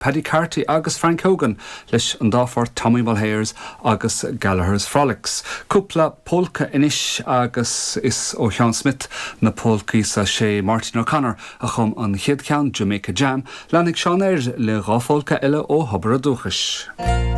Paddy Carty agus Frank Hogan leis an dáfar Tommy Mulhairs agus Gallagher's Frolics. Cúpla polka inis agus is ó Sean Smith na polcaí sa sé Martin O'Connor a chum an chiad ceann Jamaica Jam leannig Sean le ráfolca eile ó Hobbar a Dúchais.